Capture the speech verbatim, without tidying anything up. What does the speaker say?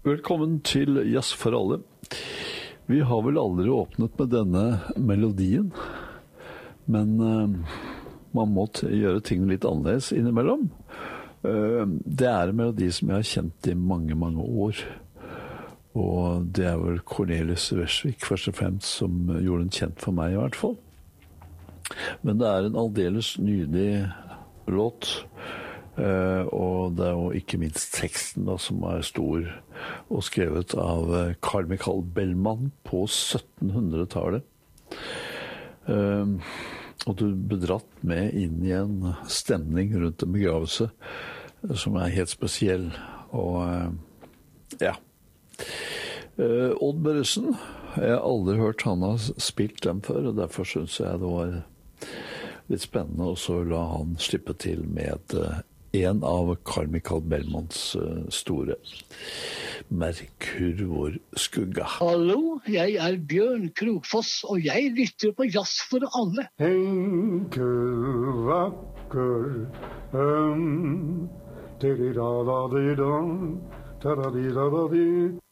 Velkommen til Jazz for alle. Vi har vel aldri åpnet med denne melodien, men uh, man må gjøre ting litt annerledes innimellom. Uh, det er en melodi som jeg har kjent i mange, mange år. Og det er vel Cornelis Vreeswijk først og fremst som gjorde den kjent for meg i hvert fall. Men det er en aldeles nydelig låt, uh, og det er jo ikke minst teksten da, som er stor og skrevet av Carl Michael Bellman på syttenhundretallet. Uh, og du ble dratt med inn i en stemning rundt en begravelse som er helt spesiell, og uh, ja. Uh, Odd Børresen, jeg har aldri hørt han ha spilt dem før, og derfor synes jeg det var litt spennende å så la han slippe til med uh, en av Carl Michael Bellmans uh, store Merkur skugga. Hallo, jeg er Bjørn Krogfoss, og jeg lytter på Jazz for alle. Enkel, vakker, um, da-di-da-da-di-da, da-da-di-da-da-di.